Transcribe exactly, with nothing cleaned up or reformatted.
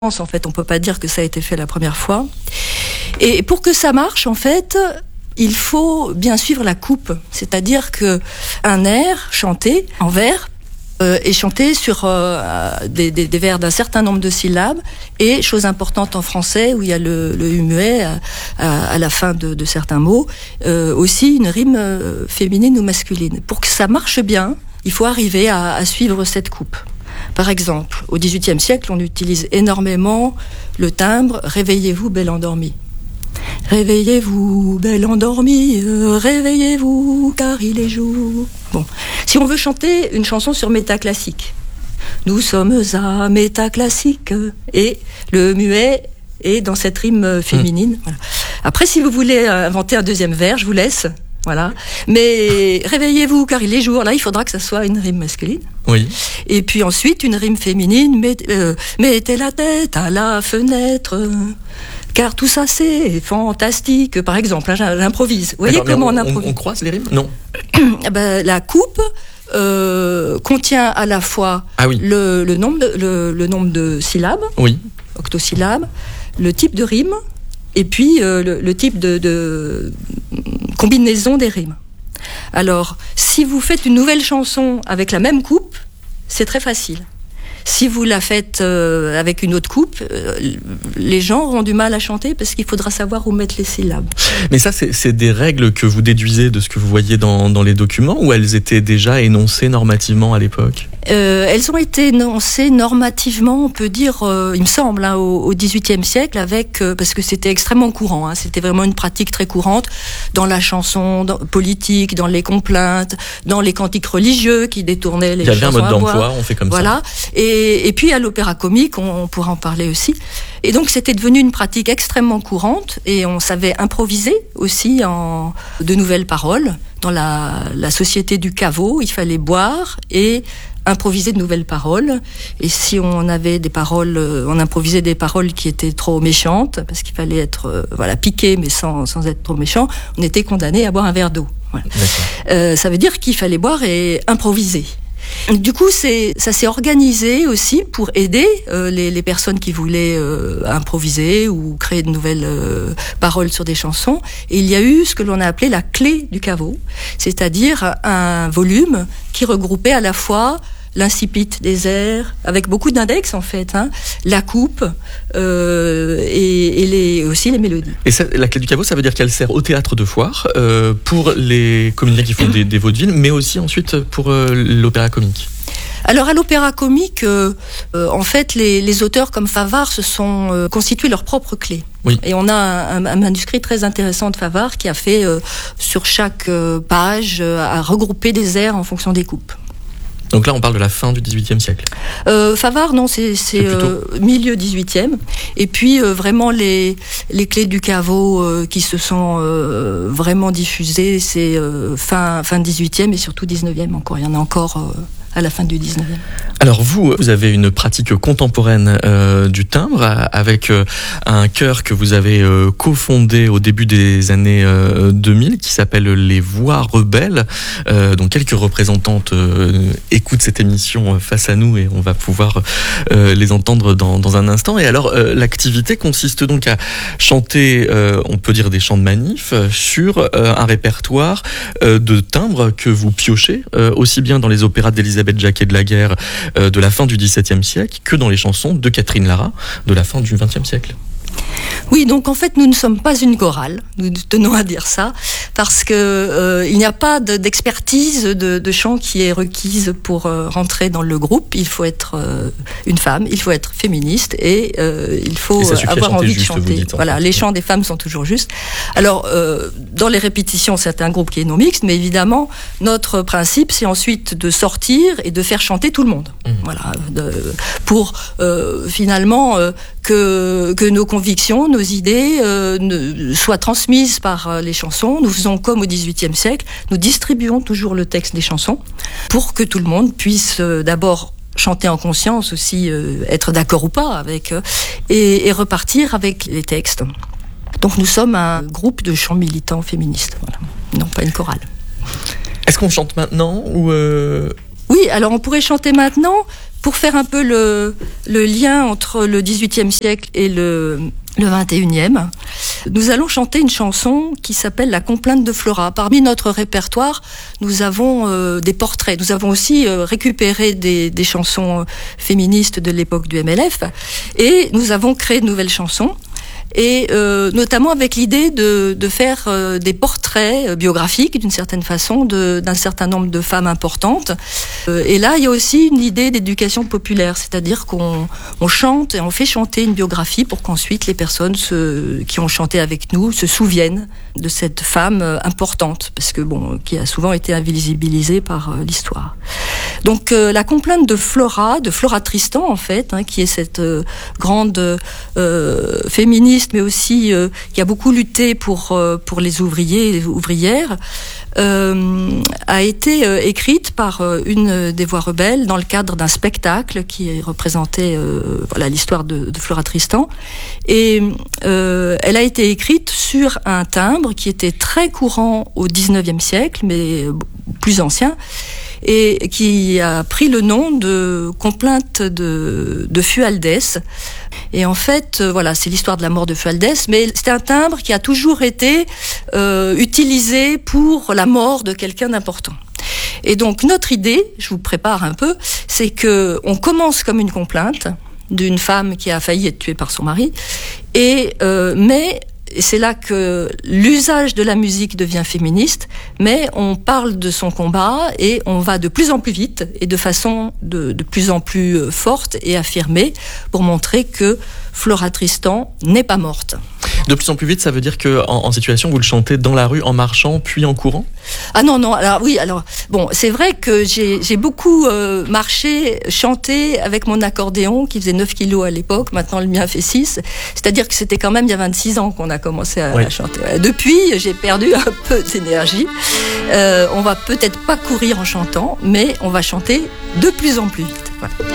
En fait, on peut pas dire que ça a été fait la première fois. Et pour que ça marche, en fait, il faut bien suivre la coupe. C'est-à-dire que un air chanté en vers euh, est chanté sur euh, des, des, des vers d'un certain nombre de syllabes. Et chose importante en français, où il y a le, le U muet à, à, à la fin de, de certains mots, euh, aussi une rime euh, féminine ou masculine. Pour que ça marche bien, il faut arriver à, à suivre cette coupe. Par exemple, au dix-huitième siècle, on utilise énormément le timbre « Réveillez-vous, belle endormie ». Réveillez-vous, belle endormie, euh, réveillez-vous, car il est jour. Bon, si on veut chanter une chanson sur métaclassique, nous sommes à métaclassique, et le muet est dans cette rime féminine. Mmh. Voilà. Après, si vous voulez inventer un deuxième vers, je vous laisse. Voilà. Mais réveillez-vous car il est jour. Là, il faudra que ça soit une rime masculine. Oui. Et puis ensuite, une rime féminine. Met, euh, mettez la tête à la fenêtre. Euh, car tout ça, c'est fantastique. Par exemple, hein, j'improvise. Vous voyez D'accord, comment on, on improvise? On, on croise les rimes? Non. Ben, la coupe euh, contient à la fois ah oui. le, le, nombre de, le, le nombre de syllabes, oui. octosyllabes, le type de rime, et puis euh, le, le type de, de combinaison des rimes. Alors, si vous faites une nouvelle chanson avec la même coupe, c'est très facile. Si vous la faites euh, avec une autre coupe, euh, les gens auront du mal à chanter parce qu'il faudra savoir où mettre les syllabes. Mais ça, c'est, c'est des règles que vous déduisez de ce que vous voyez dans, dans les documents, ou elles étaient déjà énoncées normativement à l'époque ? euh, Elles ont été énoncées normativement, on peut dire, euh, il me semble, hein, au, au dix-huitième siècle, avec, euh, parce que c'était extrêmement courant. Hein, c'était vraiment une pratique très courante dans la chanson dans, politique, dans les complaintes, dans les cantiques religieux qui détournaient les chansons. Il y avait un mode d'emploi, on fait comme voilà. ça. Et Et, et puis à l'opéra comique, on, on pourra en parler aussi. Et donc c'était devenu une pratique extrêmement courante et on savait improviser aussi en de nouvelles paroles. Dans la, la société du caveau, il fallait boire et improviser de nouvelles paroles. Et si on avait des paroles, on improvisait des paroles qui étaient trop méchantes, parce qu'il fallait être euh, voilà piqué mais sans, sans être trop méchant, on était condamné à boire un verre d'eau. Voilà. Euh, ça veut dire qu'il fallait boire et improviser. Du coup, c'est, ça s'est organisé aussi pour aider euh, les, les personnes qui voulaient euh, improviser ou créer de nouvelles euh, paroles sur des chansons. Et il y a eu ce que l'on a appelé la clé du caveau, c'est-à-dire un volume qui regroupait à la fois l'incipit des airs, avec beaucoup d'index en fait, hein, la coupe euh, et, et les, aussi les mélodies. Et ça, la clé du caveau, ça veut dire qu'elle sert au théâtre de foire, euh, pour les comédiens qui font des, des vaudevilles, mais aussi ensuite pour euh, l'opéra comique. Alors à l'opéra comique, euh, euh, en fait, les, les auteurs comme Favart se sont euh, constitués leur propre clé. Oui. Et on a un, un manuscrit très intéressant de Favart qui a fait, euh, sur chaque euh, page, euh, à regrouper des airs en fonction des coupes. Donc là, on parle de la fin du dix-huitième siècle. Euh, Favart, non, c'est, c'est, c'est euh, milieu dix-huitième. Et puis, euh, vraiment, les, les clés du caveau euh, qui se sont euh, vraiment diffusées, c'est euh, fin, fin dix-huitième et surtout dix-neuvième encore. Il y en a encore euh, à la fin du dix-neuvième. Alors vous, vous avez une pratique contemporaine euh, du timbre avec euh, un chœur que vous avez euh, cofondé au début des années euh, deux mille qui s'appelle les Voix Rebelles. Euh, donc quelques représentantes euh, écoutent cette émission face à nous et on va pouvoir euh, les entendre dans, dans un instant. Et alors euh, l'activité consiste donc à chanter, euh, on peut dire des chants de manif, sur euh, un répertoire euh, de timbres que vous piochez, euh, aussi bien dans les opéras d'Élisabeth Jacquet de la Guerre de la fin du dix-septième siècle que dans les chansons de Catherine Lara de la fin du vingtième siècle. Oui, donc en fait, nous ne sommes pas une chorale, nous tenons à dire ça, parce que euh, il n'y a pas de, d'expertise de, de chant qui est requise pour euh, rentrer dans le groupe. Il faut être euh, une femme, il faut être féministe et euh, il faut et avoir envie juste, de chanter. Dites, voilà, fait. Les chants des femmes sont toujours justes. Alors, euh, dans les répétitions, c'est un groupe qui est non mixte, mais évidemment, notre principe, c'est ensuite de sortir et de faire chanter tout le monde. Mmh. Voilà, de, pour euh, finalement euh, que que nos convictions, nos idées euh, ne, soient transmises par euh, les chansons. Nous faisons comme au dix-huitième siècle, nous distribuons toujours le texte des chansons pour que tout le monde puisse euh, d'abord chanter en conscience aussi, euh, être d'accord ou pas avec, euh, et, et repartir avec les textes. Donc nous sommes un groupe de chants militants féministes, voilà. Non pas une chorale. Est-ce qu'on chante maintenant ou euh... Oui, alors on pourrait chanter maintenant. pour faire un peu le, le lien entre le dix-huitième siècle et le, le vingt et unième, nous allons chanter une chanson qui s'appelle La complainte de Flora. Parmi notre répertoire, nous avons euh, des portraits. Nous avons aussi euh, récupéré des, des chansons féministes de l'époque du M L F et nous avons créé de nouvelles chansons. Et euh, notamment avec l'idée de, de faire euh, des portraits euh, biographiques d'une certaine façon de, d'un certain nombre de femmes importantes. Euh, et là, il y a aussi une idée d'éducation populaire, c'est-à-dire qu'on on chante et on fait chanter une biographie pour qu'ensuite les personnes se, qui ont chanté avec nous se souviennent de cette femme euh, importante, parce que bon, qui a souvent été invisibilisée par euh, l'histoire. Donc euh, la complainte de Flora, de Flora Tristan en fait, hein, qui est cette euh, grande euh, féministe, mais aussi euh, qui a beaucoup lutté pour euh, pour les ouvriers et les ouvrières, euh, a été euh, écrite par euh, une des voix rebelles dans le cadre d'un spectacle qui représentait euh, voilà l'histoire de, de Flora Tristan, et euh, elle a été écrite sur un timbre qui était très courant au dix-neuvième siècle, mais plus ancien, et qui a pris le nom de complainte de, de Fualdès. Et en fait, euh, voilà, c'est l'histoire de la mort de Fualdès, mais c'est un timbre qui a toujours été euh, utilisé pour la mort de quelqu'un d'important. Et donc notre idée, je vous prépare un peu, c'est que on commence comme une complainte d'une femme qui a failli être tuée par son mari, et euh, mais Et c'est là que l'usage de la musique devient féministe, mais on parle de son combat et on va de plus en plus vite et de façon de, de plus en plus forte et affirmée pour montrer que Flora Tristan n'est pas morte. De plus en plus vite, ça veut dire que en, en situation, vous le chantez dans la rue, en marchant, puis en courant ? Ah non, non, alors oui, alors, bon, c'est vrai que j'ai, j'ai beaucoup euh, marché, chanté avec mon accordéon qui faisait neuf kilos à l'époque, maintenant le mien fait six, c'est-à-dire que c'était quand même il y a vingt-six ans qu'on a commencé à, oui. à chanter. Depuis, j'ai perdu un peu d'énergie. Euh, on va peut-être pas courir en chantant, mais on va chanter de plus en plus vite. Voilà.